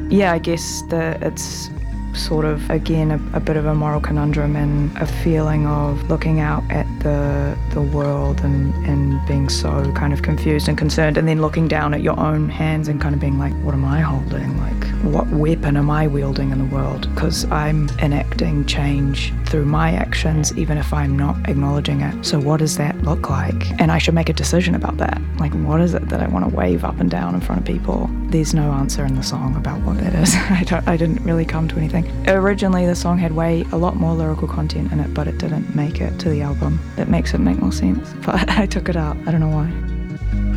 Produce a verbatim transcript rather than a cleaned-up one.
Yeah, I guess that it's sort of, again, a, a bit of a moral conundrum and a feeling of looking out at the the world and, and being so kind of confused and concerned, and then looking down at your own hands and kind of being like, what am I holding? Like, what weapon am I wielding in the world? Because I'm enacting change through my actions, even if I'm not acknowledging it. So what does that look like? And I should make a decision about that. Like, what is it that I want to wave up and down in front of people? There's no answer in the song about what that is. I don't, I didn't really come to anything. Originally, the song had way a lot more lyrical content in it, but it didn't make it to the album. That makes it make more sense. But I took it out. I don't know why.